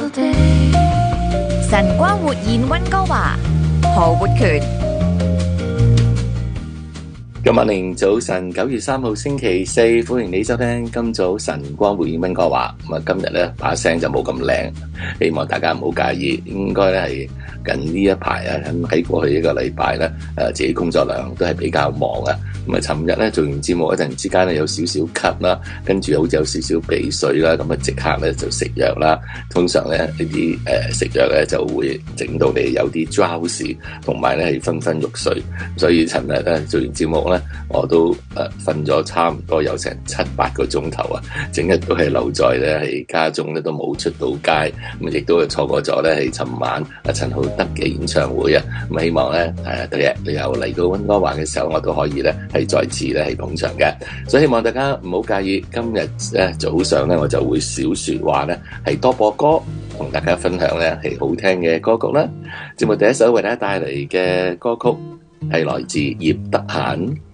晨光活現溫哥華，何活權。 今晚早晨9月3號星期四，歡迎你收聽今早晨光活現溫哥華。今日咧把聲就冇咁靚，希望大家唔好介意。應該咧係近呢一排啊，喺過去一個禮拜咧，自己工作量都係比較忙啊。尋日咧做完節目一陣之間咧有少少咳啦，跟住好似有少少鼻水啦，咁即刻咧就食藥啦。通常咧呢啲食藥咧就會整到你有啲 drowsy， 同埋咧係昏昏欲睡。所以尋日咧做完節目咧，我都瞓咗差唔多有成7-8個鐘頭啊，整日都係留在咧喺家中咧，都冇出到街。咁亦都係錯過咗咧係尋晚陳浩德嘅演唱會啊。咁希望咧第日你又嚟到溫哥華嘅時候，我都可以咧係再次咧係捧場嘅。所以希望大家唔好介意，今日咧早上咧我就會少說話咧，係多播歌同大家分享咧係好聽嘅歌曲啦。節目第一首為大家帶嚟嘅歌曲係來自葉德嫻。